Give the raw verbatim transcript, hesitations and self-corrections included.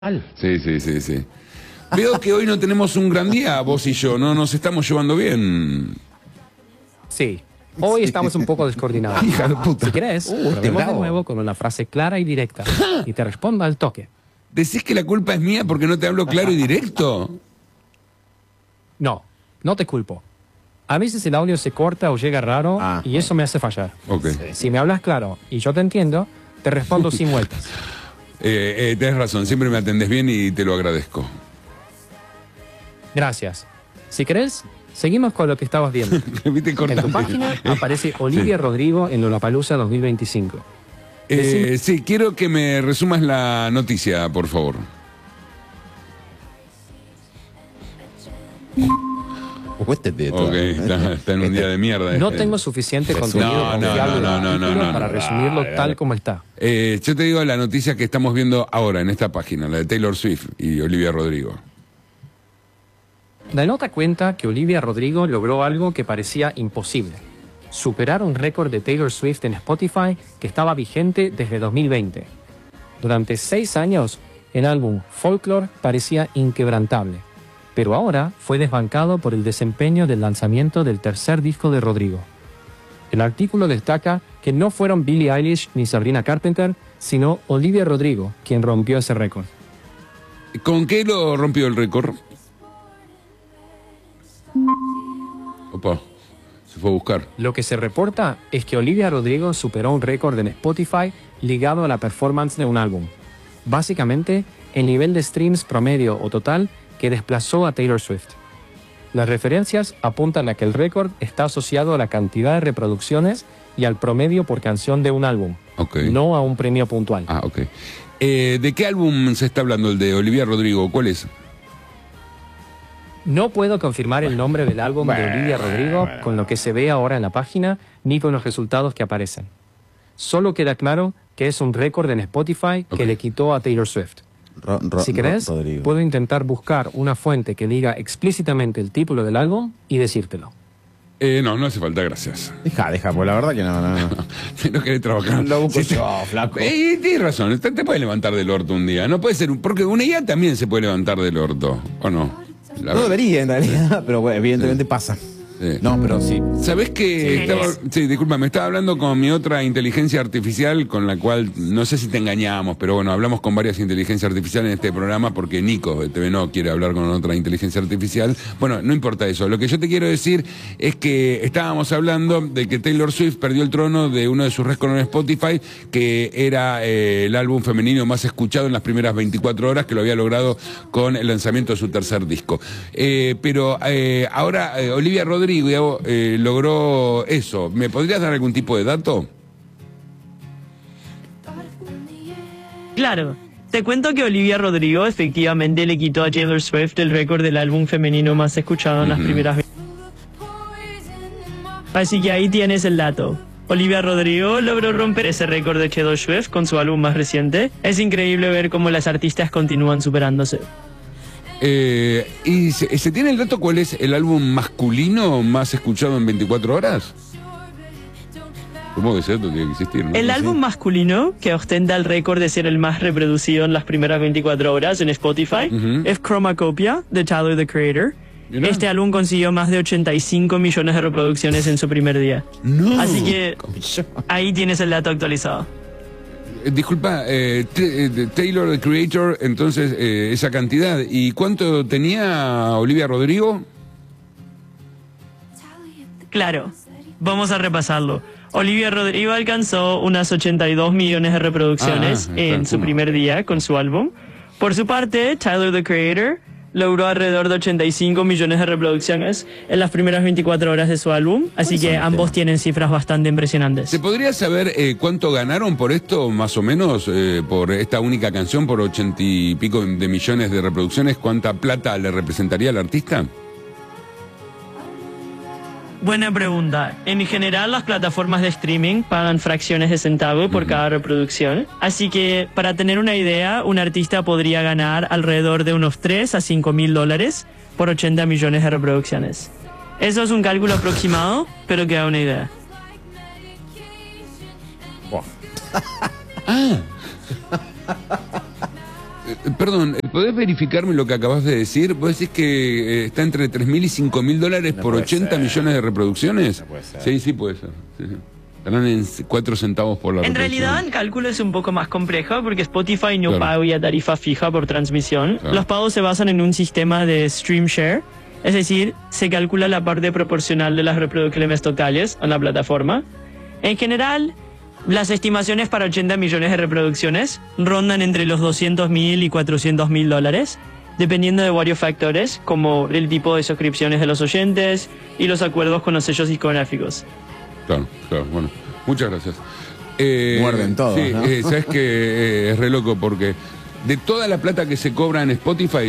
Sí, sí, sí, sí. Veo que hoy no tenemos un gran día, vos y yo, no nos estamos llevando bien. Sí, hoy estamos un poco descoordinados. Hija de puta. Si querés, Uh, probemos de nuevo con una frase clara y directa y te respondo al toque. ¿Decís que la culpa es mía porque no te hablo claro y directo? No, no te culpo. A veces el audio se corta o llega raro Ah. y eso me hace fallar. Ok. Si me hablas claro y yo te entiendo, te respondo sin vueltas. Eh, eh, tenés razón, siempre me atendés bien y te lo agradezco. Gracias. Si querés, seguimos con lo que estabas viendo. ¿Viste? En Cortante. tu página aparece Olivia Rodrigo en Lollapalooza dos mil veinticinco. Eh, sí, quiero que me resumas la noticia, por favor. Cuéstete de Ok, está, está en un día de mierda. No este. tengo suficiente contenido No, no, confiable no, no, del no, no, artículo no, para no. resumirlo Dale, tal dale. como está. Eh, yo te digo la noticia que estamos viendo ahora en esta página, la de Taylor Swift y Olivia Rodrigo. La nota cuenta que Olivia Rodrigo logró algo que parecía imposible: superar un récord de Taylor Swift en Spotify que estaba vigente desde dos mil veinte. Durante seis años, el álbum Folklore parecía inquebrantable, pero ahora fue desbancado por el desempeño del lanzamiento del tercer disco de Rodrigo. El artículo destaca que no fueron Billie Eilish ni Sabrina Carpenter, sino Olivia Rodrigo quien rompió ese récord. ¿Con qué lo rompió el récord? Opa, se fue a buscar. Lo que se reporta es que Olivia Rodrigo superó un récord en Spotify ligado a la performance de un álbum. Básicamente, el nivel de streams promedio o total que desplazó a Taylor Swift. Las referencias apuntan a que el récord está asociado a la cantidad de reproducciones y al promedio por canción de un álbum, Ok. no a un premio puntual. Ah, ok. Eh, ¿De qué álbum se está hablando? ¿El de Olivia Rodrigo? ¿Cuál es? No puedo confirmar el nombre del álbum de Olivia Rodrigo con lo que se ve ahora en la página ni con los resultados que aparecen. Solo queda claro que es un récord en Spotify que Ok. le quitó a Taylor Swift. Ro- ro- Si querés, Ro- Rodrigo. puedo intentar buscar una fuente que diga explícitamente el título del álbum y decírtelo. Eh, no, no hace falta, gracias. Deja, deja, pues la verdad que no, no, no. No querés trabajar. Lo busco Sí, yo, flaco. Eh, tienes razón, te, te puedes levantar del orto un día. No puede ser, un- porque una I A también se puede levantar del orto, ¿o no? La No verdad. debería en realidad, pero bueno, evidentemente pasa. Sí. No, pero sí. ¿Sabés que Sí. estaba, sí, disculpa, me estaba hablando con mi otra inteligencia artificial con la cual, no sé si te engañamos, pero bueno, hablamos con varias inteligencias artificiales en este programa porque Nico de T V No quiere hablar con otra inteligencia artificial. Bueno, no importa eso. Lo que yo te quiero decir es que estábamos hablando de que Taylor Swift perdió el trono de uno de sus récords en Spotify, que era eh, el álbum femenino más escuchado en las primeras veinticuatro horas, que lo había logrado con el lanzamiento de su tercer disco. Eh, pero eh, ahora eh, Olivia Rodrigo eh, logró eso. ¿Me podrías dar algún tipo de dato? Claro, te cuento que Olivia Rodrigo efectivamente le quitó a Taylor Swift el récord del álbum femenino más escuchado en las primeras veces. Así que ahí tienes el dato. Olivia Rodrigo logró romper ese récord de Taylor Swift con su álbum más reciente. Es increíble ver cómo las artistas continúan superándose. Eh, ¿Y se, se tiene el dato cuál es el álbum masculino más escuchado en veinticuatro horas? Supongo que cierto, tiene que existir, ¿no? El álbum masculino, que ostenta el récord de ser el más reproducido en las primeras veinticuatro horas en Spotify, Ujú. es Chromacopia, de Tyler, the Creator. Mirá. Este álbum consiguió más de ochenta y cinco millones de reproducciones en su primer día. No. Así que ahí tienes el dato actualizado. Eh, disculpa, eh, t- eh, de Taylor, the Creator, entonces eh, esa cantidad. ¿Y cuánto tenía Olivia Rodrigo? Claro, vamos a repasarlo. Olivia Rodrigo alcanzó unas ochenta y dos millones de reproducciones Ah, en su calculo. primer día con su álbum. Por su parte, Tyler, the Creator, logró alrededor de ochenta y cinco millones de reproducciones en las primeras veinticuatro horas de su álbum, así que ambos tienen cifras bastante impresionantes. ¿Se podría saber eh, cuánto ganaron por esto, más o menos, eh, por esta única canción, por ochenta y pico de millones de reproducciones? ¿Cuánta plata le representaría al artista? Buena pregunta. En general, las plataformas de streaming pagan fracciones de centavo por cada reproducción. Así que, para tener una idea, un artista podría ganar alrededor de unos tres a cinco mil dólares por ochenta millones de reproducciones. Eso es un cálculo aproximado, pero que da una idea. Ah. Perdón, ¿podés verificarme lo que acabas de decir? ¿Vos decís que eh, está entre tres mil y cinco mil dólares No por puede ochenta ser. millones de reproducciones? No puede ser. Sí, sí puede ser. Sí, sí. Estarán en cuatro centavos por la En reproducción. realidad el cálculo es un poco más complejo porque Spotify no Claro. paga tarifa fija por transmisión. Claro. Los pagos se basan en un sistema de stream share, es decir, se calcula la parte proporcional de las reproducciones totales en la plataforma. En general, las estimaciones para ochenta millones de reproducciones rondan entre los doscientos mil y cuatrocientos mil dólares, dependiendo de varios factores como el tipo de suscripciones de los oyentes y los acuerdos con los sellos discográficos. Claro, claro, bueno. Muchas gracias. Eh, Muerden todos, sí, ¿no? eh, sabes que eh, es re loco porque de toda la plata que se cobra en Spotify,